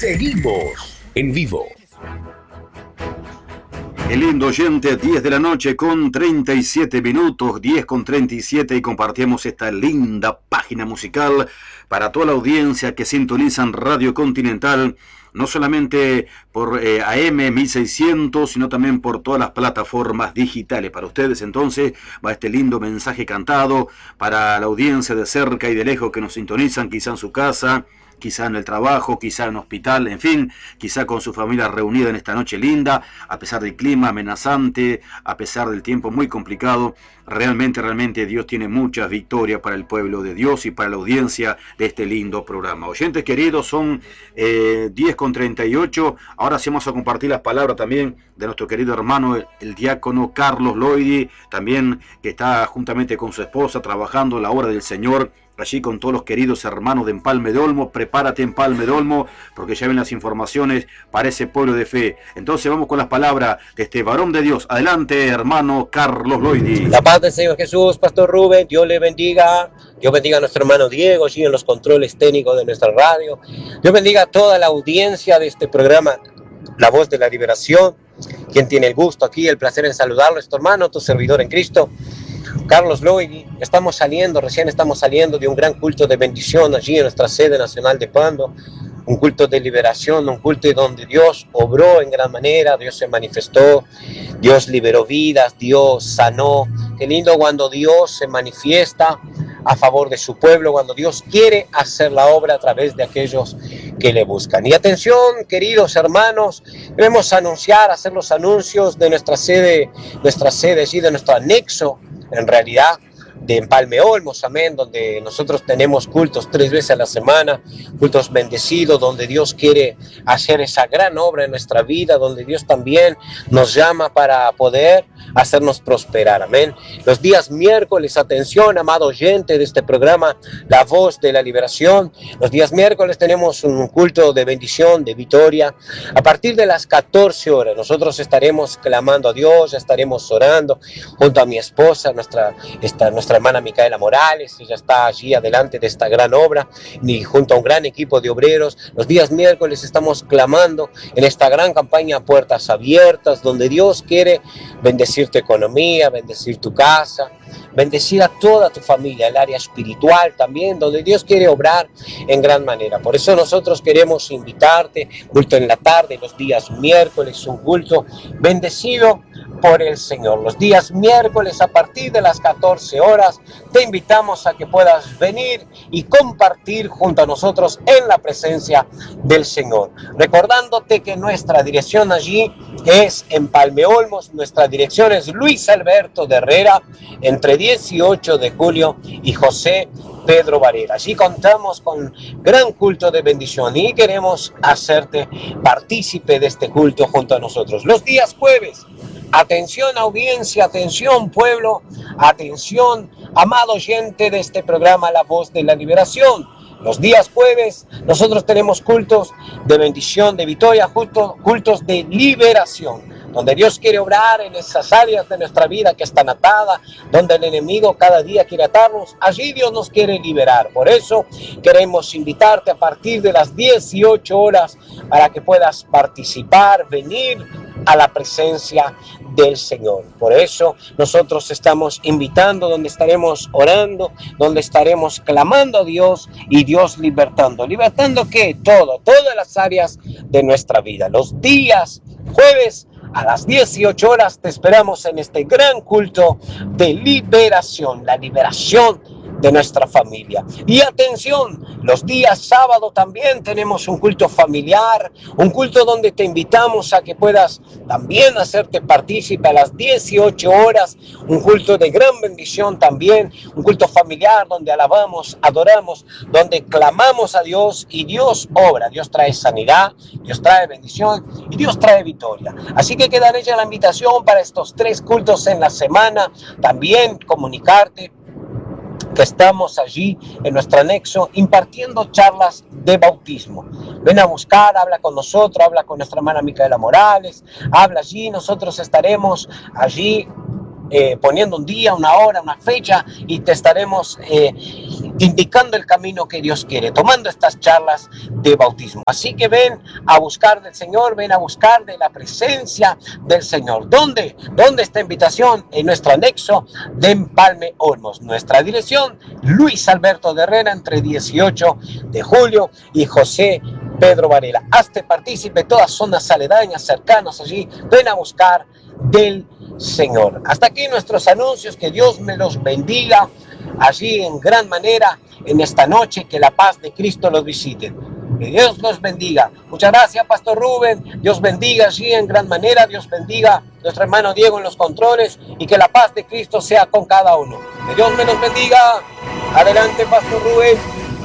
Seguimos en vivo. El lindo oyente, 10 de la noche con 37 minutos, 10 con 37, y compartimos esta linda página musical para toda la audiencia que sintonizan Radio Continental, no solamente por AM 1600, sino también por todas las plataformas digitales. Para ustedes entonces va este lindo mensaje cantado para la audiencia de cerca y de lejos que nos sintonizan, quizá en su casa, quizá en el trabajo, quizá en el hospital, en fin, quizá con su familia reunida en esta noche linda, a pesar del clima amenazante, a pesar del tiempo muy complicado. Realmente Dios tiene muchas victorias para el pueblo de Dios y para la audiencia de este lindo programa. Oyentes queridos, son 10 con 38. Ahora sí vamos a compartir las palabras también de nuestro querido hermano, el diácono Carlos Loidi, también que está juntamente con su esposa trabajando la obra del Señor, allí con todos los queridos hermanos de Empalme de Olmo. Prepárate, Empalme de Olmo, porque ya ven las informaciones para ese pueblo de fe. Entonces vamos con las palabras de este varón de Dios. Adelante, hermano Carlos Loidi. La paz del Señor Jesús, Pastor Rubén, Dios le bendiga. Dios bendiga a nuestro hermano Diego, allí en los controles técnicos de nuestra radio. Dios bendiga a toda la audiencia de este programa, La Voz de la Liberación. Quien tiene el gusto aquí, el placer en saludarlo, es tu hermano, tu servidor en Cristo, Carlos Loidi. Recién estamos saliendo de un gran culto de bendición allí en nuestra sede nacional de Pando, un culto de liberación, un culto donde Dios obró en gran manera, Dios se manifestó, Dios liberó vidas, Dios sanó. Qué lindo cuando Dios se manifiesta a favor de su pueblo, cuando Dios quiere hacer la obra a través de aquellos que le buscan. Y atención, queridos hermanos, debemos hacer los anuncios de nuestra sede allí, de nuestro anexo, en realidad, de Empalme Olmos, amén, donde nosotros tenemos cultos 3 veces a la semana, cultos bendecidos, donde Dios quiere hacer esa gran obra en nuestra vida, donde Dios también nos llama para poder hacernos prosperar, amén. Los días miércoles, atención, amado oyente de este programa, La Voz de la Liberación, los días miércoles tenemos un culto de bendición, de victoria. A partir de las 14 horas, nosotros estaremos clamando a Dios, estaremos orando junto a mi esposa, nuestra hermana Micaela Morales. Ella está allí adelante de esta gran obra, y junto a un gran equipo de obreros. Los días miércoles estamos clamando en esta gran campaña Puertas Abiertas, donde Dios quiere bendecir tu economía, bendecir tu casa, bendecir a toda tu familia, el área espiritual también, donde Dios quiere obrar en gran manera. Por eso nosotros queremos invitarte, culto en la tarde, los días miércoles, un culto bendecido por el Señor. Los días miércoles a partir de las 14 horas te invitamos a que puedas venir y compartir junto a nosotros en la presencia del Señor. Recordándote que nuestra dirección allí es Empalme Olmos, nuestra dirección es Luis Alberto de Herrera, entre 18 de julio y José Pedro Varela. Allí contamos con gran culto de bendición y queremos hacerte partícipe de este culto junto a nosotros. Los días jueves, atención audiencia, atención pueblo, atención amado oyente de este programa La Voz de la Liberación. Los días jueves nosotros tenemos cultos de bendición, de victoria, cultos de liberación, donde Dios quiere obrar en esas áreas de nuestra vida que están atadas, donde el enemigo cada día quiere atarnos. Allí Dios nos quiere liberar. Por eso queremos invitarte a partir de las 18 horas para que puedas participar, venir a la presencia del Señor. Por eso nosotros estamos invitando, donde estaremos orando, donde estaremos clamando a Dios y Dios libertando. ¿Libertando qué? Todas las áreas de nuestra vida. Los días jueves a las 18 horas te esperamos en este gran culto de liberación, la liberación de nuestra familia. Y atención, los días sábado también tenemos un culto familiar, un culto donde te invitamos a que puedas también hacerte partícipe a las 18 horas, un culto de gran bendición también, un culto familiar donde alabamos, adoramos, donde clamamos a Dios y Dios obra. Dios trae sanidad, Dios trae bendición y Dios trae victoria. Así que queda hecha la invitación para estos 3 cultos en la semana. También comunicarte que estamos allí en nuestro anexo impartiendo charlas de bautismo. Ven a buscar, habla con nosotros, habla con nuestra hermana Micaela Morales, habla allí, nosotros estaremos allí poniendo un día, una hora, una fecha y te estaremos indicando el camino que Dios quiere, tomando estas charlas de bautismo. Así que ven a buscar del Señor, ven a buscar de la presencia del Señor. ¿Dónde? ¿Dónde está invitación? En nuestro anexo de Empalme Olmos. Nuestra dirección, Luis Alberto de Herrera, entre 18 de julio y José Pedro Varela. Hazte partícipe, todas zonas aledañas, cercanas allí. Ven a buscar del Señor. Hasta aquí nuestros anuncios. Que Dios me los bendiga allí en gran manera en esta noche. Que la paz de Cristo los visite. Que Dios los bendiga. Muchas gracias, Pastor Rubén. Dios bendiga allí en gran manera. Dios bendiga a nuestro hermano Diego en los controles. Y que la paz de Cristo sea con cada uno. Que Dios me los bendiga. Adelante, Pastor Rubén.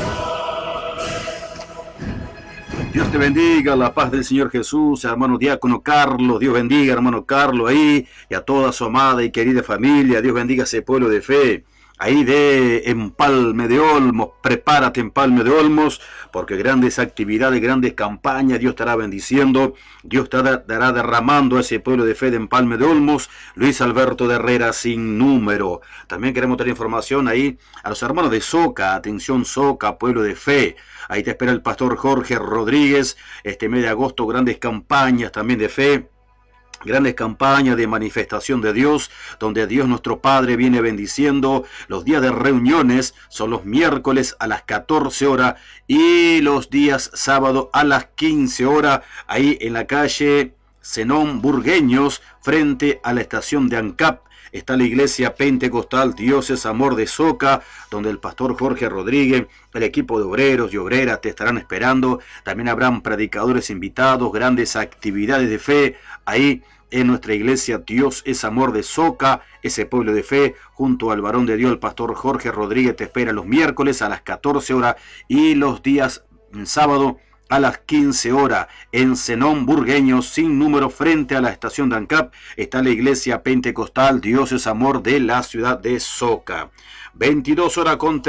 Dios te bendiga, la paz del Señor Jesús, hermano diácono Carlos, Dios bendiga, hermano Carlos, ahí, y a toda su amada y querida familia, Dios bendiga a ese pueblo de fe, ahí de Empalme de Olmos, prepárate Empalme de Olmos, porque grandes actividades, grandes campañas, Dios estará bendiciendo, Dios estará derramando a ese pueblo de fe de Empalme de Olmos, Luis Alberto de Herrera sin número. También queremos tener información ahí a los hermanos de Soca, atención Soca, pueblo de fe. Ahí te espera el pastor Jorge Rodríguez, este mes de agosto, grandes campañas también de fe, grandes campañas de manifestación de Dios, donde Dios nuestro Padre viene bendiciendo. Los días de reuniones son los miércoles a las 14 horas y los días sábado a las 15 horas, ahí en la calle Zenón Burgueños, frente a la estación de ANCAP. Está la iglesia pentecostal Dios es Amor de Soca, donde el pastor Jorge Rodríguez, el equipo de obreros y obreras te estarán esperando. También habrán predicadores invitados, grandes actividades de fe ahí en nuestra iglesia Dios es Amor de Soca, ese pueblo de fe, junto al varón de Dios, el pastor Jorge Rodríguez, te espera los miércoles a las 14 horas y los días sábado a las 15 horas en Zenón Burgueños sin número, frente a la estación de ANCAP. Está la iglesia pentecostal Dios es Amor de la ciudad de Soca. 22 horas con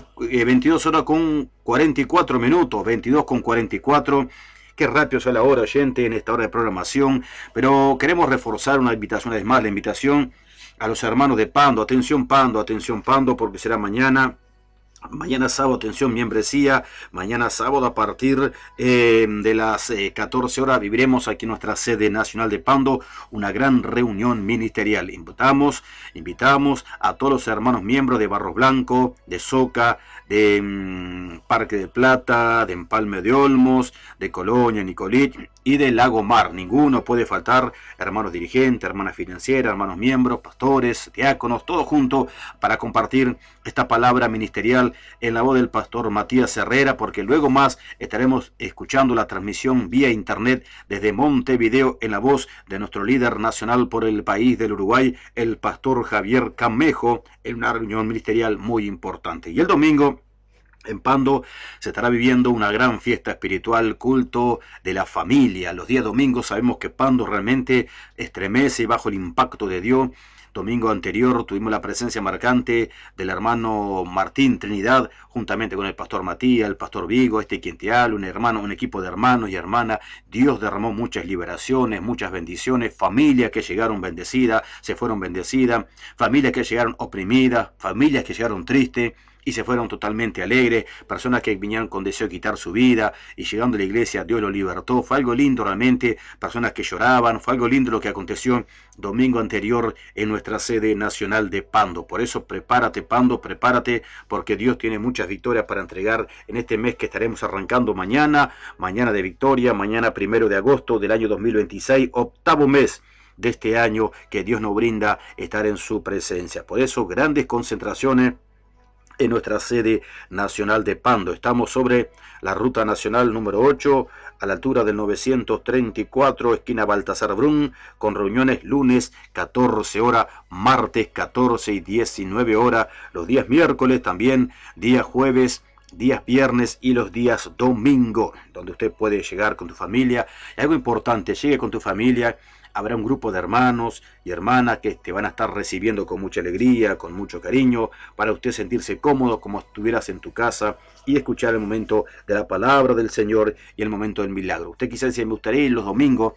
44 minutos, 22 con 44. Qué rápido sea la hora, oyente, en esta hora de programación, pero queremos reforzar una invitación, es más, la invitación a los hermanos de Pando. Atención Pando, porque será mañana sábado, atención, membresía, mañana sábado a partir de las 14 horas viviremos aquí en nuestra sede nacional de Pando una gran reunión ministerial. Invitamos a todos los hermanos miembros de Barros Blanco, de Soca, de Parque de Plata, de Empalme de Olmos, de Colonia, Nicolit y de Lago Mar. Ninguno puede faltar, hermanos dirigentes, hermanas financieras, hermanos miembros, pastores, diáconos, todos juntos para compartir esta palabra ministerial en la voz del pastor Matías Herrera, porque luego más estaremos escuchando la transmisión vía internet desde Montevideo en la voz de nuestro líder nacional por el país del Uruguay, el pastor Javier Camejo, en una reunión ministerial muy importante. Y el domingo en Pando se estará viviendo una gran fiesta espiritual, culto de la familia. Los días domingos sabemos que Pando realmente estremece bajo el impacto de Dios. Domingo anterior tuvimos la presencia marcante del hermano Martín Trinidad, juntamente con el pastor Matías, el pastor Vigo, quien te habla, un equipo de hermanos y hermanas. Dios derramó muchas liberaciones, muchas bendiciones, familias que llegaron bendecidas, se fueron bendecidas, familias que llegaron oprimidas, familias que llegaron tristes y se fueron totalmente alegres, personas que vinieron con deseo de quitar su vida y llegando a la iglesia Dios los libertó. Fue algo lindo realmente, personas que lloraban, fue algo lindo lo que aconteció domingo anterior en nuestra sede nacional de Pando. Por eso prepárate Pando, prepárate, porque Dios tiene muchas victorias para entregar en este mes que estaremos arrancando mañana de victoria, mañana 1 de agosto del año 2026, octavo mes de este año que Dios nos brinda estar en su presencia. Por eso grandes concentraciones en nuestra sede nacional de Pando. Estamos sobre la ruta nacional número 8, a la altura del 934, esquina Baltasar Brun, con reuniones lunes 14 horas, martes 14 y 19 horas, los días miércoles también, días jueves, días viernes y los días domingo, donde usted puede llegar con tu familia. Y algo importante, llegue con tu familia. Habrá un grupo de hermanos y hermanas que te van a estar recibiendo con mucha alegría, con mucho cariño, para usted sentirse cómodo como estuvieras en tu casa y escuchar el momento de la palabra del Señor y el momento del milagro. Usted quizás dice, me gustaría ir los domingos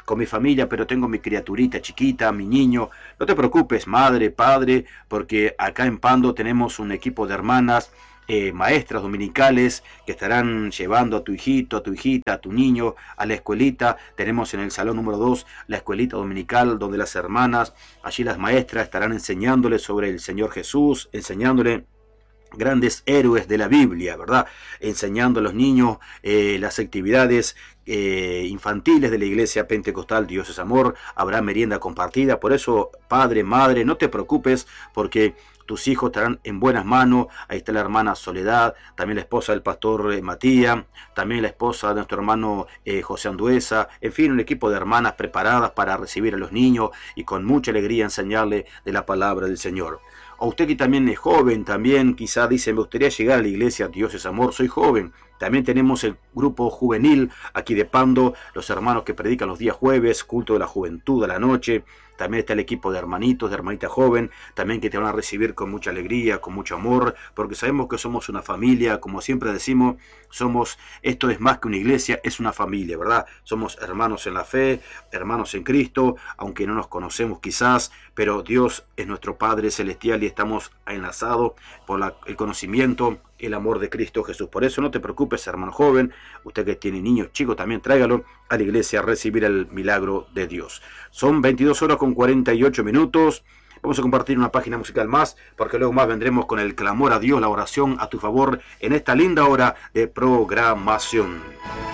con mi familia, pero tengo mi criaturita chiquita, mi niño. No te preocupes, madre, padre, porque acá en Pando tenemos un equipo de hermanas, maestras dominicales que estarán llevando a tu hijito, a tu hijita, a tu niño a la escuelita. Tenemos en el salón número 2 la escuelita dominical donde las hermanas, allí las maestras estarán enseñándole sobre el Señor Jesús, enseñándole grandes héroes de la Biblia, ¿verdad? Enseñando a los niños las actividades infantiles de la iglesia pentecostal Dios es Amor. Habrá merienda compartida. Por eso, padre, madre, no te preocupes, porque tus hijos estarán en buenas manos. Ahí está la hermana Soledad, también la esposa del pastor Matías, también la esposa de nuestro hermano José Anduesa. En fin, un equipo de hermanas preparadas para recibir a los niños y con mucha alegría enseñarle de la palabra del Señor. O usted que también es joven, también quizá dice, me gustaría llegar a la iglesia Dios es Amor, soy joven. También tenemos el grupo juvenil aquí de Pando, los hermanos que predican los días jueves, culto de la juventud a la noche. También está el equipo de hermanitos, de hermanita joven, también que te van a recibir con mucha alegría, con mucho amor, porque sabemos que somos una familia, como siempre decimos, esto es más que una iglesia, es una familia, ¿verdad? Somos hermanos en la fe, hermanos en Cristo, aunque no nos conocemos quizás, pero Dios es nuestro Padre Celestial y estamos enlazados por el conocimiento, el amor de Cristo Jesús. Por eso no te preocupes, hermano joven, usted que tiene niños chicos, también tráigalo a la iglesia a recibir el milagro de Dios. Son 22 horas con 48 minutos. Vamos a compartir una página musical más, porque luego más vendremos con el clamor a Dios, la oración a tu favor en esta linda hora de programación.